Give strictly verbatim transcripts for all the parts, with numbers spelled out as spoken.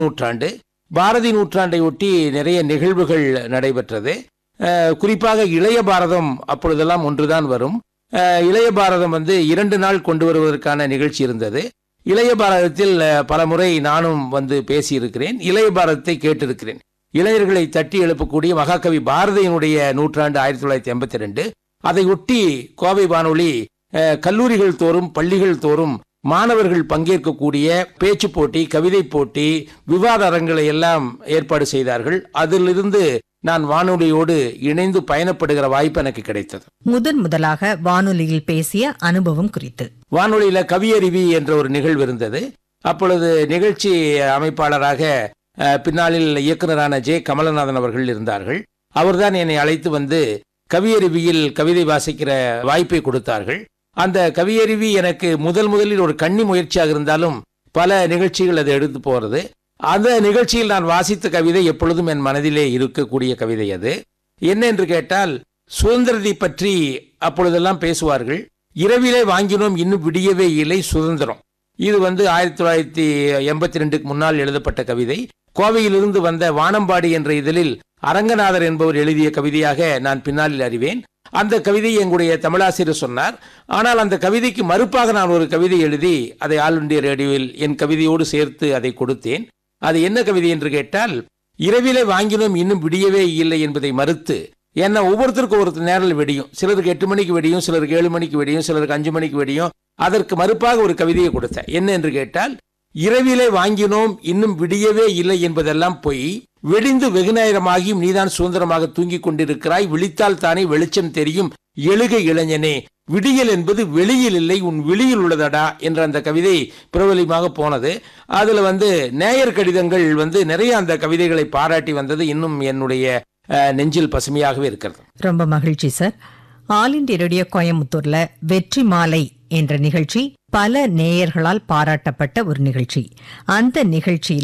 நூற்றாண்டு. பாரதி நூற்றாண்டை ஒட்டி நிறைய நிகழ்வுகள் நடைபெற்றது. குறிப்பாக இளைய பாரதம் அப்பொழுதெல்லாம் ஒன்றுதான் வரும். இளைய பாரதம் வந்து இரண்டு நாள் கொண்டு வருவதற்கான நிகழ்ச்சி இருந்தது. இளைய பாரதத்தில் பல முறை நானும் வந்து பேசியிருக்கிறேன். இளைய பாரதத்தை கேட்டிருக்கிறேன். இளைஞர்களை தட்டி எழுப்பக்கூடிய மகாகவி பாரதியினுடைய நூற்றாண்டு ஆயிரத்தி தொள்ளாயிரத்தி எண்பத்தி ரெண்டு. அதை ஒட்டி கோவை வானொலி கல்லூரிகள் தோறும் பள்ளிகள் தோறும் மாணவர்கள் பங்கேற்கக்கூடிய பேச்சு போட்டி, கவிதை போட்டி, விவாத அரங்களை எல்லாம் ஏற்பாடு செய்தார்கள். அதிலிருந்து நான் வானொலியோடு இணைந்து பயணப்படுகிற வாய்ப்பு எனக்கு கிடைத்தது. முதன் முதலாக வானொலியில் பேசிய அனுபவம் குறித்து. வானொலியில கவியறிவி என்ற ஒரு நிகழ்வு இருந்தது. அப்பொழுது நிகழ்ச்சி அமைப்பாளராக பின்னாளில் இயக்குநரான ஜே கமலநாதன் அவர்கள் இருந்தார்கள். அவர்தான் என்னை அழைத்து வந்து கவியறிவியில் கவிதை வாசிக்கிற வாய்ப்பை கொடுத்தார்கள். அந்த கவியறிவி எனக்கு முதல் முதலில் ஒரு கன்னி முயற்சியாக இருந்தாலும் பல நிகழ்ச்சிகள் அதை எடுத்து போறது. அந்த நிகழ்ச்சியில் நான் வாசித்த கவிதை எப்பொழுதும் என் மனதிலே இருக்கக்கூடிய கவிதை. அது என்ன என்று கேட்டால், சுதந்திரத்தை பற்றி அப்பொழுதெல்லாம் பேசுவார்கள். இரவிலே வாங்கினோம் இன்னும் விடியவே இல்லை சுதந்திரம். இது வந்து ஆயிரத்தி தொள்ளாயிரத்தி எண்பத்தி ரெண்டுக்கு முன்னால் எழுதப்பட்ட கவிதை. கோவையிலிருந்து வந்த வானம்பாடி என்ற இதழில் அரங்கநாதர் என்பவர் எழுதிய கவிதையாக நான் பின்னாளில் அறிவேன். அந்த கவிதையை எங்களுடைய தமிழாசிரியர் சொன்னார். ஆனால் அந்த கவிதைக்கு மறுப்பாக நான் ஒரு கவிதை எழுதி அதை ஆல் இண்டியா ரேடியோவில் என் கவிதையோடு சேர்த்து அதை கொடுத்தேன். அது என்ன கவிதை என்று கேட்டால், இரவிலே வாங்கினோம் இன்னும் விடியவே இல்லை என்பதை மறுத்து, ஏன்னா ஒவ்வொருத்தருக்கும் ஒருத்தர் நேரில் வெடியும். சிலருக்கு எட்டு மணிக்கு வெடியும், சிலருக்கு ஏழு மணிக்கு வெடியும், சிலருக்கு அஞ்சு மணிக்கு வெடியும். அதற்கு மறுப்பாக ஒரு கவிதையை கொடுத்தேன். என்ன என்று கேட்டால், இரவிலே வாங்கினோம் இன்னும் விடியவே இல்லை என்பதெல்லாம் போய் வெடிந்து வெகுநேரமாகியும் நீதான் சுதந்திரமாக தூங்கிக் கொண்டிருக்கிறாய். விழித்தால் தானே வெளிச்சம் தெரியும் எழுக இளைஞனே, விடியல் என்பது வெளியில் இல்லை உன் விழியில் உள்ளதடா என்ற அந்த கவிதை பிரபலமாக போனது. அதுல வந்து நேயர் கடிதங்கள் வந்து நிறைய அந்த கவிதைகளை பாராட்டி வந்தது. இன்னும் என்னுடைய நெஞ்சில் பசுமையாகவே இருக்கிறது. ரொம்ப மகிழ்ச்சி சார். ஆல் இண்டியா ரேடியோ கோயம்புத்தூர்ல வெற்றி மாலை என்ற நிகழ்ச்சி பல நேயர்களால் பாராட்டப்பட்ட ஒரு நிகழ்ச்சி. அந்த நிகழ்ச்சியில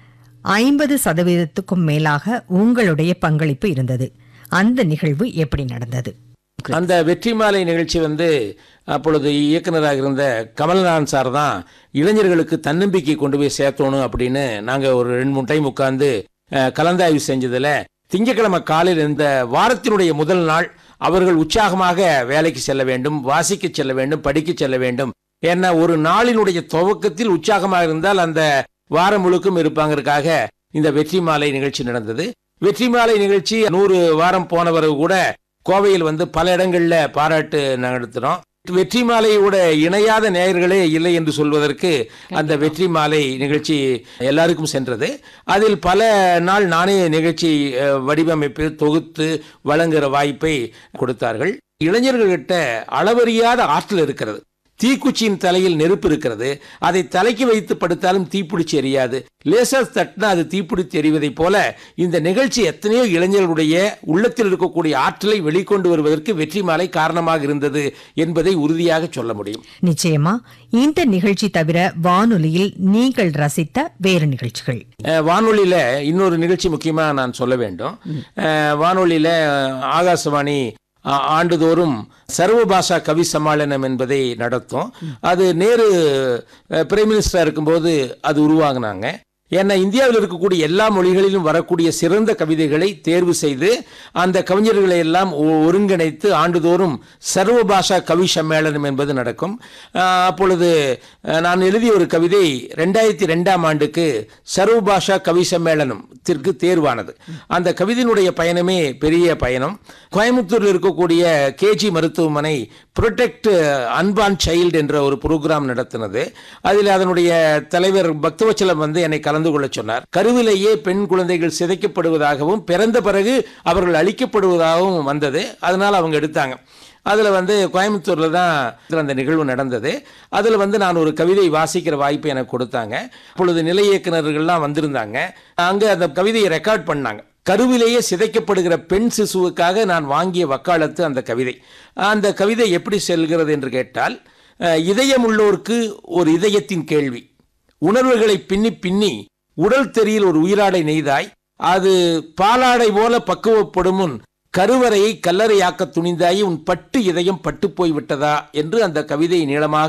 ஐம்பது சதவீதத்துக்கும் மேலாக உங்களுடைய பங்களிப்பு இருந்தது. அந்த நிகழ்வு எப்படி நடந்தது? அந்த வெற்றி மாலை நிகழ்ச்சி வந்து அப்பொழுது இயக்குநராக இருந்த கமல்நாதன் சார் தான் இளைஞர்களுக்கு தன்னம்பிக்கை கொண்டு போய் சேர்த்தணும் அப்படின்னு நாங்கள் ஒரு ரெண்டு மூணு டைம் உட்கார்ந்து கலந்தாய்வு செஞ்சதில், திங்கட்கிழமை காலையில் இந்த வாரத்தினுடைய முதல் நாள் அவர்கள் உற்சாகமாக வேலைக்கு செல்ல வேண்டும், வாசிக்க செல்ல வேண்டும், படிக்க செல்ல வேண்டும். ஏன்னா ஒரு நாளினுடைய துவக்கத்தில் உற்சாகமாக இருந்தால் அந்த வாரம் முழுக்கும் இருப்பாங்கிறதுக்காக இந்த வெற்றி மாலை நிகழ்ச்சி நடந்தது. வெற்றி மாலை நிகழ்ச்சி நூறு வாரம் போனவரை கூட கோவையில் வந்து பல இடங்கள்ல பாராட்டு நடத்தினோம். வெற்றி மாலையோட இணையாத நேயர்களே இல்லை என்று சொல்வதற்கு அந்த வெற்றி மாலை நிகழ்ச்சி எல்லாருக்கும் சென்றது. அதில் பல நாள் நானே நிகழ்ச்சி வடிவமைப்பு தொகுத்து வழங்குகிற வாய்ப்பை கொடுத்தார்கள். இளைஞர்கள்கிட்ட அளவறியாத ஆற்றல் இருக்கிறது. தீக்குச்சியின் தலையில் நெருப்பு இருக்கிறது. அதை தலைக்கு வைத்து படுத்தாலும் தீப்பிடிச்சு எரியாது. லேசர் தட்டினா அது தீப்பிடித்து எறிவதை போல இந்த நிகழ்ச்சி எத்தனையோ இளைஞர்களுடைய உள்ளத்தில் இருக்கக்கூடிய ஆற்றலை வெளிக்கொண்டு வருவதற்கு வெற்றி மாலை காரணமாக இருந்தது என்பதை உறுதியாக சொல்ல முடியும். நிச்சயமா. இந்த நிகழ்ச்சி தவிர வானொலியில் நீங்கள் ரசித்த வேறு நிகழ்ச்சிகள்? வானொலியில இன்னொரு நிகழ்ச்சி முக்கியமா நான் சொல்ல வேண்டும். வானொலியில ஆகாசவாணி ஆண்டுதோறும் சர்வ பாஷா கவி சம்மேளனம் என்பதை நடத்தும். அது நேரு பிரைம் மினிஸ்டரா இருக்கும்போது அது உருவாங்கினாங்க. ஏன்னா இந்தியாவில் இருக்கக்கூடிய எல்லா மொழிகளிலும் வரக்கூடிய சிறந்த கவிதைகளை தேர்வு செய்து அந்த கவிஞர்களை எல்லாம் ஒருங்கிணைத்து ஆண்டுதோறும் சர்வ பாஷா கவி சம்மேளனம் என்பது நடக்கும். அப்பொழுது நான் எழுதிய ஒரு கவிதை ரெண்டாயிரத்தி ரெண்டாம் ஆண்டுக்கு சர்வ பாஷா கவி சம்மேளனத்திற்கு தேர்வானது. அந்த கவிதையினுடைய பயணமே பெரிய பயணம். கோயம்புத்தூரில் இருக்கக்கூடிய கேஜி மருத்துவமனை புரொடெக்ட் அன்பான் சைல்டு என்ற ஒரு புரோகிராம் நடத்தினது. அதில் அதனுடைய தலைவர் பக்தவச்சலம் வந்து என்னை கலந்து கொள்ள சொன்னார். கருவிலேயே பெண் குழந்தைகள் சிதைக்கப்படுவதாகவும் பிறந்த பிறகு அவர்கள் அழிக்கப்படுவதாகவும் வந்தது. அதனால அவங்க எடுத்தாங்க. அதில் வந்து கோயம்புத்தூர்ல தான் அந்த நிகழ்வு நடந்தது. அதில் வந்து நான் ஒரு கவிதை வாசிக்கிற வாய்ப்பு எனக்கு கொடுத்தாங்க. அப்பொழுது நிலை இயக்குநர்கள்லாம் வந்திருந்தாங்க. அங்கே அந்த கவிதையை ரெக்கார்ட் பண்ணாங்க. கருவிலேயே சிதைக்கப்படுகிற பெண் சிசுவுக்காக நான் வாங்கிய வக்காலத்து அந்த கவிதை. அந்த கவிதை எப்படி செல்கிறது என்று கேட்டால், இதயம் உள்ளோருக்கு ஒரு இதயத்தின் கேள்வி, உணர்வுகளை பின்னி பின்னி உடல் தெரியில் ஒரு உயிராடை நெய்தாய், அது பாலாடை போல பக்குவப்படும் முன் கருவறையை கல்லறையாக்க துணிந்தாயி, உன் பட்டு இதயம் பட்டு போய் விட்டதா என்று அந்த கவிதை நீளமாக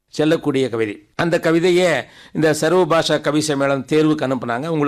செல்லக்கூடிய கவிதை. அந்த கவிதையை இந்த சர்வ பாஷா கவி சம்மேளனம் தேர்வுக்கு அனுப்புனாங்க. உங்களுக்கு